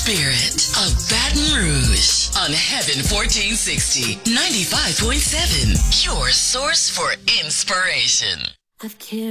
spirit of Baton Rouge on Heaven 1460, 95.7, your source for inspiration. I've cared